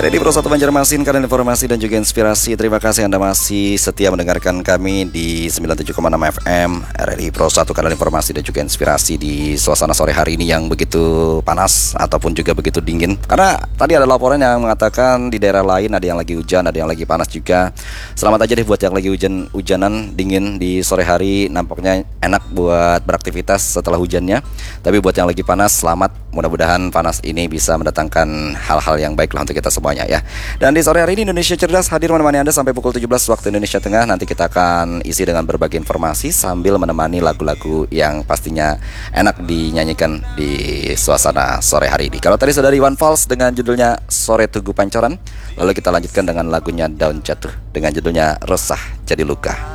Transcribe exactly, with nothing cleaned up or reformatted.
R R I Pro satu Banjarmasin, kanal informasi dan juga inspirasi. Terima kasih Anda masih setia mendengarkan kami di sembilan puluh tujuh koma enam F M R R I Pro satu, kanal informasi dan juga inspirasi di suasana sore hari ini yang begitu panas ataupun juga begitu dingin. Karena tadi ada laporan yang mengatakan di daerah lain ada yang lagi hujan, ada yang lagi panas juga. Selamat aja deh buat yang lagi hujan-hujanan, dingin di sore hari. Nampaknya enak buat beraktivitas setelah hujannya. Tapi buat yang lagi panas, selamat. Mudah-mudahan panas ini bisa mendatangkan hal-hal yang baik lah untuk kita semuanya ya. Dan di sore hari ini Indonesia Cerdas hadir menemani Anda sampai pukul tujuh belas waktu Indonesia Tengah. Nanti kita akan isi dengan berbagai informasi sambil menemani lagu-lagu yang pastinya enak dinyanyikan di suasana sore hari ini. Kalau tadi sudah dari One Falls dengan judulnya Sore Tugu Pancoran, lalu kita lanjutkan dengan lagunya Daun Jatuh dengan judulnya Resah Jadi Luka.